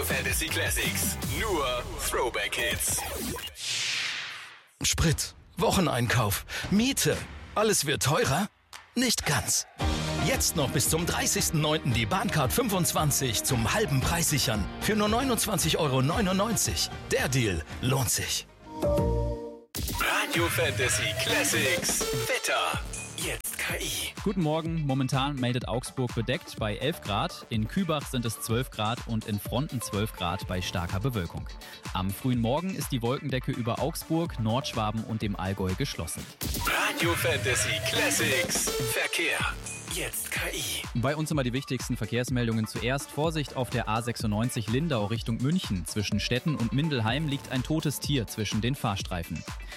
Radio Fantasy Classics. Nur Throwback Hits. Sprit, Wocheneinkauf, Miete. Alles wird teurer? Nicht ganz. Jetzt noch bis zum 30.09. die Bahncard 25 zum halben Preis sichern. Für nur 29,99 €. Der Deal lohnt sich. Radio Fantasy Classics. Wetter. Jetzt KI. Guten Morgen. Momentan meldet Augsburg bedeckt bei 11 Grad. In Kübach sind es 12 Grad und in Fronten 12 Grad bei starker Bewölkung. Am frühen Morgen ist die Wolkendecke über Augsburg, Nordschwaben und dem Allgäu geschlossen. Radio Fantasy Classics. Verkehr. Jetzt KI. Bei uns immer die wichtigsten Verkehrsmeldungen zuerst. Vorsicht auf der A96 Lindau Richtung München. Zwischen Stetten und Mindelheim liegt ein totes Tier zwischen den Fahrstreifen.